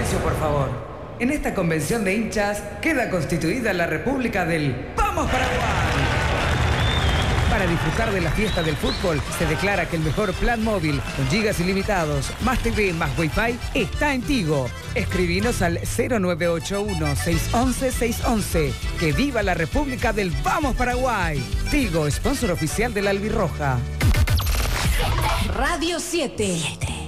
Silencio, por favor. En esta convención de hinchas queda constituida la República del ¡Vamos Paraguay! Para disfrutar de la fiesta del fútbol, se declara que el mejor plan móvil, con gigas ilimitados, más TV, más Wi-Fi, está en Tigo. Escribinos al 0981-611-611. ¡Que viva la República del Vamos Paraguay! Tigo, sponsor oficial de la Albirroja. Radio 7.